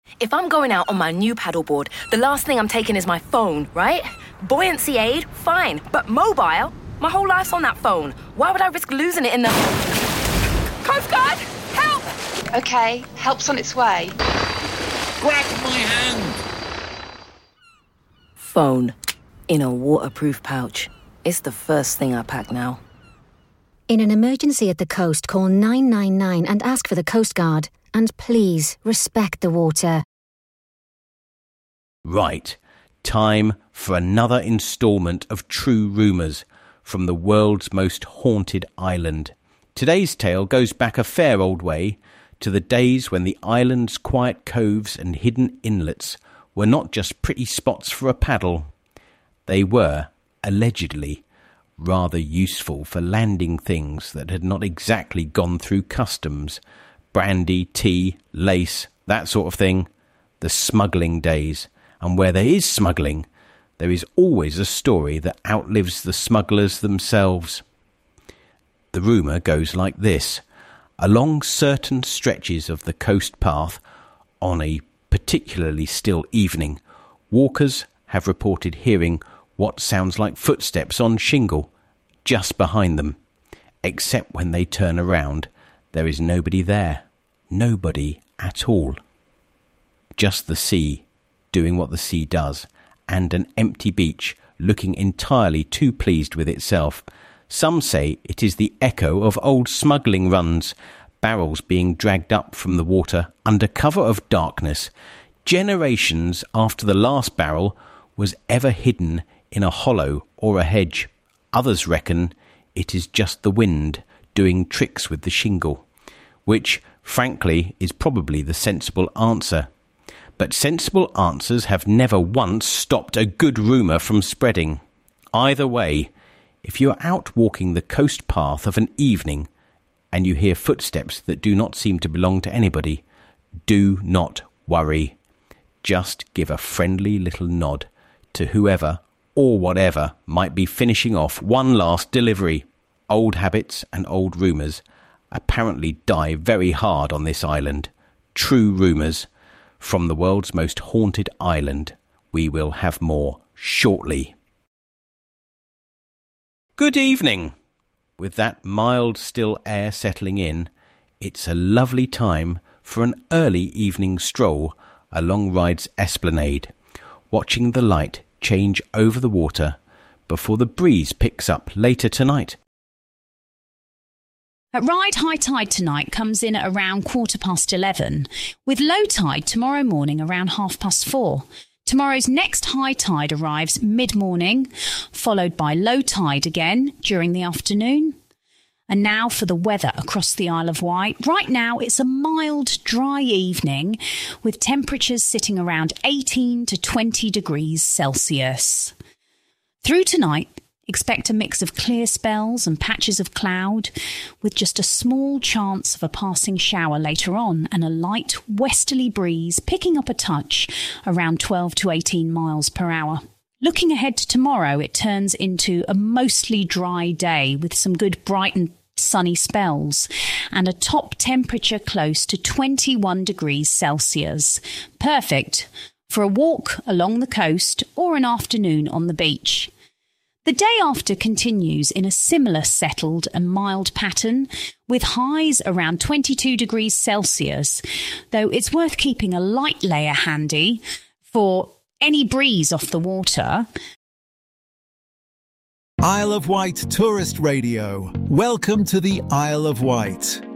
If I'm going out on my new paddleboard, the last thing I'm taking is my phone, right? Buoyancy aid, fine. But mobile? My whole life's on that phone. Why would I risk losing it in the... Coast Guard! Help! OK, help's on its way. Grab my hand! Phone. In a waterproof pouch. It's the first thing I pack now. In an emergency at the coast, call 999 and ask for the Coast Guard. And please, respect the water. Right, time for another instalment of True Rumours from the world's most haunted island. Today's tale goes back a fair old way to the days when the island's quiet coves and hidden inlets were not just pretty spots for a paddle. They were, allegedly, rather useful for landing things that had not exactly gone through customs. Brandy, tea, lace, that sort of thing. The smuggling days. And where there is smuggling, there is always a story that outlives the smugglers themselves. The rumour goes like this. Along certain stretches of the coast path, on a particularly still evening, walkers have reported hearing what sounds like footsteps on shingle just behind them. Except when they turn around, there is nobody there. Nobody at all. Just the sea, doing what the sea does, and an empty beach, looking entirely too pleased with itself. Some say it is the echo of old smuggling runs, barrels being dragged up from the water under cover of darkness, generations after the last barrel was ever hidden in a hollow or a hedge. Others reckon it is just the wind doing tricks with the shingle, which, frankly, is probably the sensible answer. But sensible answers have never once stopped a good rumour from spreading. Either way, if you are out walking the coast path of an evening and you hear footsteps that do not seem to belong to anybody, do not worry. Just give a friendly little nod to whoever or whatever might be finishing off one last delivery. Old habits and old rumours apparently die very hard on this island. True rumours from the world's most haunted island. We will have more shortly. Good evening. With that mild, still air settling in, it's a lovely time for an early evening stroll along Ryde's Esplanade, watching the light change over the water before the breeze picks up later tonight. At Ryde, high tide tonight comes in at around 11:15, with low tide tomorrow morning around 4:30. Tomorrow's next high tide arrives mid-morning, followed by low tide again during the afternoon. And now for the weather across the Isle of Wight. Right now it's a mild, dry evening with temperatures sitting around 18 to 20 degrees Celsius. Through tonight, expect a mix of clear spells and patches of cloud, with just a small chance of a passing shower later on and a light westerly breeze picking up a touch around 12 to 18 miles per hour. Looking ahead to tomorrow, it turns into a mostly dry day with some good bright and sunny spells and a top temperature close to 21 degrees Celsius. Perfect for a walk along the coast or an afternoon on the beach. The day after continues in a similar settled and mild pattern, with highs around 22 degrees Celsius, though it's worth keeping a light layer handy for any breeze off the water. Isle of Wight Tourist Radio. Welcome to the Isle of Wight.